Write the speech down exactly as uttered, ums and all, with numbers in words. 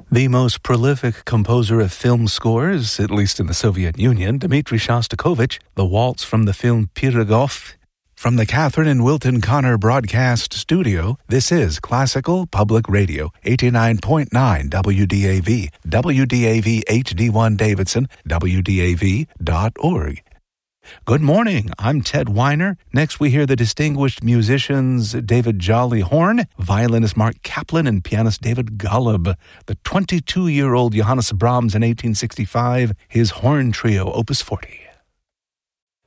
The most prolific composer of film scores, at least in the Soviet Union, Dmitri Shostakovich, the waltz from the film Pirogov. From the Catherine and Wilton Connor Broadcast Studio, this is Classical Public Radio, eighty-nine point nine W D A V, W D A V H D one Davidson, W D A V dot org. Good morning, I'm Ted Weiner. Next we hear the distinguished musicians David Jolly Horn, violinist Mark Kaplan, and pianist David Golub. The twenty-two-year-old Johannes Brahms in eighteen sixty-five, his horn trio, Opus forty.